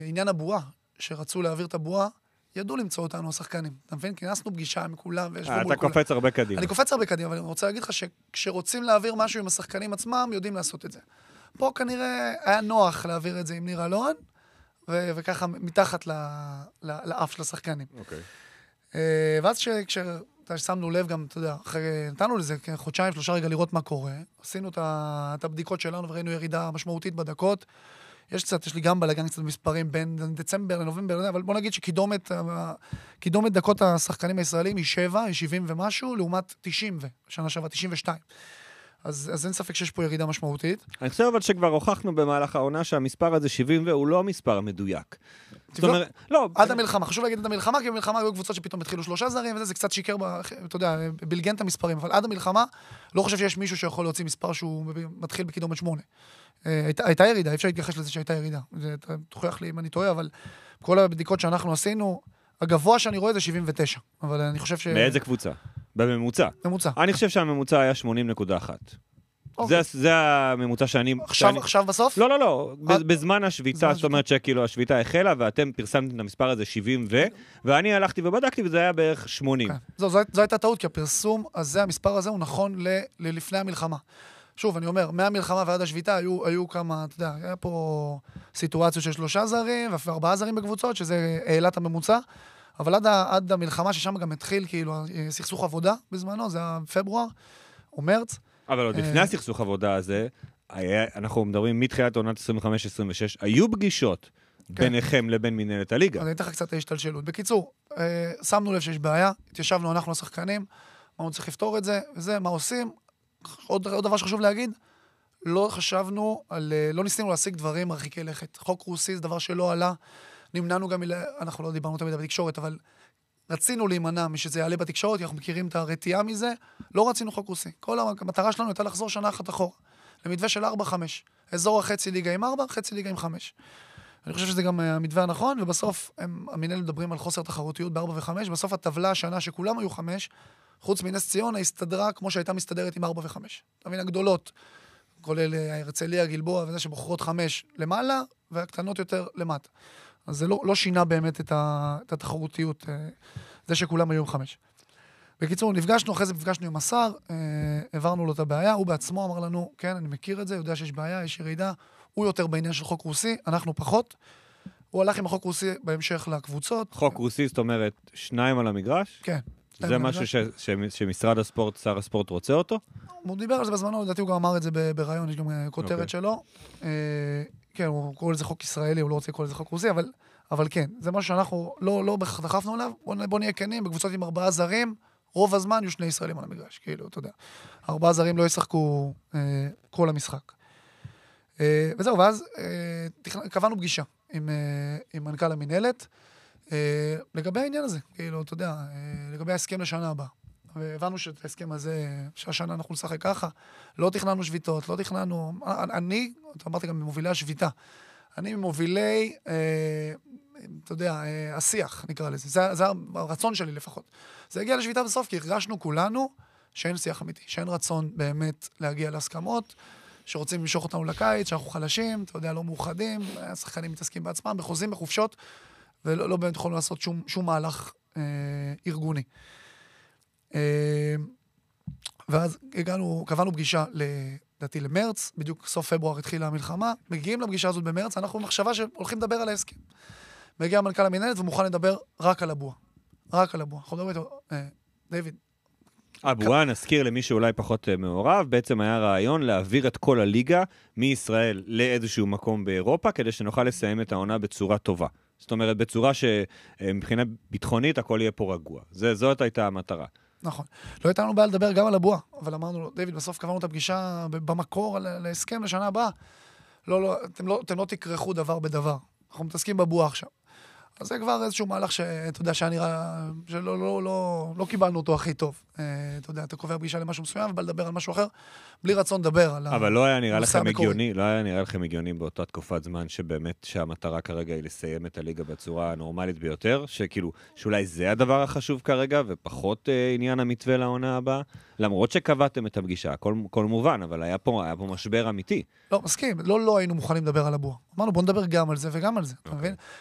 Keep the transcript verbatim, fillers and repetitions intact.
עניין הבועה, שרצו להעביר את הבועה, ידעו למצוא אותנו השחקנים. אתה מבין? כינסנו פגישה עם כולם וישבו מול כולם. אתה קופץ הרבה קדימה. אני קופץ הרבה קדימה, אבל אני רוצה להגיד לך שכשרוצים להעביר משהו עם השחקנים עצמם, יודעים לעשות את זה. פה כנראה היה נוח להעביר את זה עם ניר אלון, ו- וככה מתחת ל- ל- לאף של השחקנים. אוקיי. ואז כששמנו לב גם, אתה יודע, אחרי, נתנו לזה חודשיים, שלושה רגע לראות מה קורה, עשינו את הבדיקות שלנו וראינו ירידה משמעותית בדקות. יש קצת, יש לי גם בלגן קצת מספרים בין דצמבר לנובמבר, אבל בוא נגיד שקידומת, קידומת דקות השחקנים הישראלים היא שבע, היא שבעים ומשהו, לעומת תשעים, שנה שעברה תשעים ושתיים. אז, אז אין ספק שיש פה ירידה משמעותית. אני חושב אבל שכבר הוכחנו במהלך העונה שהמספר הזה שבעים והוא לא המספר המדויק. זאת אומרת, לא. עד המלחמה, חשוב להגיד עד המלחמה, כי במלחמה היו קבוצות שפתאום התחילו שלושה זרים, וזה, זה קצת שיקר, אתה יודע, בלגן את המספרים, אבל עד המלחמה, לא חושב שיש מישהו שיכול להוציא מספר שהוא מתחיל בקידומת שמונה. הייתה, הייתה ירידה, אפשר להתייחס לזה שהייתה ירידה. זה תוכיח לי אם אני טועה, אבל כל הבדיקות שאנחנו עשינו, הגבוה שאני רואה זה שבעים ותשע, אבל אני חושב ש... מאיזה קבוצה? בממוצע. ממוצע. אני חושב שהממוצע היה שמונים נקודה אחת. זה, זה הממוצע שאני... עכשיו, שאני... עכשיו בסוף? לא, לא, לא. בזמן השביתה, זאת אומרת שכאילו השביתה החלה, ואתם פרסמתם את המספר הזה שבעים ו... ואני הלכתי ובדקתי, וזה היה בערך שמונים. זו, זו, זו הייתה טעות, כי הפרסום הזה, המספר הזה הוא נכון ל, ללפני המלחמה. שוב, אני אומר, מהמלחמה ועד השביתה היו, היו כמה, אתה יודע, היה פה סיטואציות של שלושה זרים, וארבעה זרים בקבוצות, שזה העלת הממוצע, אבל עד, עד המלחמה, ששם גם התחיל, כאילו, סכסוך עבודה בזמנו, זה היה פברואר או מרץ. אבל עוד לפני הסכסוך עבודה הזה, אנחנו מדברים מתחילת עונת עשרים וחמש עשרים ושש, היו פגישות ביניכם לבין מנהלת הליגה. אני אתן לך קצת השתלשלות. בקיצור, שמנו לב שיש בעיה, התיישבנו אנחנו השחקנים, אמרנו צריך לפתור את זה, וזה, מה עושים? עוד, עוד דבר שחשוב להגיד, לא חשבנו על, לא ניסינו להשיג דברים מרחיקי לכת. חוק רוסי זה דבר שלא עלה, נמנענו גם, אנחנו לא דיברנו תמיד בתקשורת, אבל רצינו להימנע משזה יעלה בתקשורת, כי אנחנו מכירים את הרתיעה מזה, לא רצינו חוק רוסי. כל המטרה שלנו הייתה לחזור שנה אחת אחורה, למתווה של ארבע חמש. אזור החצי ליגה עם ארבע, חצי ליגה עם חמש. אני חושב שזה גם המתווה הנכון, ובסוף הם, המנהל מדברים על חוסר תחרותיות בארבע וחמש, בסוף הטבלה השנה שכולם היו חמש, חוץ מנס ציונה, הסתדרה כמו שהייתה מסתדרת עם ארבע וחמש. אתה מבין, הגדולות, כולל הרצליה, גלבוע, וזה שבוחרות חמש למעלה, והקטנות יותר למטה. אז זה לא, לא שינה באמת את, ה, את התחרותיות, זה שכולם היו חמש. בקיצור, נפגשנו, אחרי זה נפגשנו עם השר, העברנו לו את הבעיה, הוא בעצמו אמר לנו, כן, אני מכיר את זה, יודע שיש בעיה, יש ירידה, הוא יותר בעניין של חוק רוסי, אנחנו פחות. הוא הלך עם החוק רוסי בהמשך לקבוצות. חוק רוסי, זאת אומרת, שניים על המגרש? כן. זה משהו ש, ש, שמשרד הספורט, שר הספורט רוצה אותו? הוא דיבר על זה בזמנו, לדעתי הוא גם אמר את זה ברעיון, יש גם כותרת okay. שלו. כן, הוא קורא לזה חוק ישראלי, הוא לא רוצה לקרוא לזה חוק רוסי, אבל, אבל כן, זה משהו שאנחנו לא, לא דחפנו עליו, בוא, בוא נהיה כנים, בקבוצות עם ארבעה זרים, רוב הזמן יהיו שני ישראלים על המגרש, כאילו, אתה יודע. ארבעה זרים לא ישחקו אה, כל המשחק. אה, וזהו, ואז אה, תכנ... קבענו פגישה עם, אה, עם מנכ"ל המנהלת, אה, לגבי העניין הזה, כאילו, אתה יודע, אה, לגבי ההסכם לשנה הבאה. והבנו שאת ההסכם הזה, שהשנה אנחנו נשחק ככה, לא תכננו שביתות, לא תכננו, אני, אתה אמרתי גם ממובילי השביתה, אני ממובילי, אה, אתה יודע, אה, השיח, נקרא לזה, זה, זה הרצון שלי לפחות. זה הגיע לשביתה בסוף, כי הרגשנו כולנו שאין שיח אמיתי, שאין רצון באמת להגיע להסכמות, שרוצים למשוך אותנו לקיץ, שאנחנו חלשים, אתה יודע, לא מאוחדים, השחקנים מתעסקים בעצמם, בחוזים, בחופשות, ולא לא באמת יכולנו לעשות שום, שום מהלך אה, ארגוני. ואז הגענו, קבענו פגישה לדעתי למרץ, בדיוק סוף פברואר התחילה המלחמה, מגיעים לפגישה הזאת במרץ, אנחנו במחשבה שהולכים לדבר על ההסכם. מגיע מנכ"ל המנהלת ומוכן לדבר רק על הבועה. רק על הבועה. אנחנו מדברים איתו, דיוויד. הבועה, נזכיר למי שאולי פחות מעורב, בעצם היה רעיון להעביר את כל הליגה מישראל לאיזשהו מקום באירופה, כדי שנוכל לסיים את העונה בצורה טובה. זאת אומרת, בצורה שמבחינה ביטחונית הכל יהיה פה רגוע. זאת הייתה המטרה. נכון. לא הייתה לנו בעיה לדבר גם על הבועה, אבל אמרנו לו, דיוויד, בסוף קבענו את הפגישה במקור להסכם לשנה הבאה. לא, לא, אתם לא, אתם לא תקרחו דבר בדבר. אנחנו מתעסקים בבועה עכשיו. אז זה כבר איזשהו מהלך שאתה יודע, שהיה נראה, שלא לא, לא, לא קיבלנו אותו הכי טוב. אתה יודע, אתה קובע פגישה למשהו מסוים, ובא לדבר על משהו אחר, בלי רצון לדבר על אבל לא היה נראה לכם הגיוני, לא היה נראה לכם הגיוני באותה תקופת זמן, שבאמת שהמטרה כרגע היא לסיים את הליגה בצורה הנורמלית ביותר, שכאילו, שאולי זה הדבר החשוב כרגע, ופחות אה, עניין המתווה לעונה הבאה, למרות שקבעתם את הפגישה, כל, כל מובן, אבל היה פה, היה פה משבר אמיתי. לא, מסכים, לא, לא היינו מוכנים לדבר על הבוע. אמרנו, בוא נדבר גם על זה וגם על זה, אתה מבין?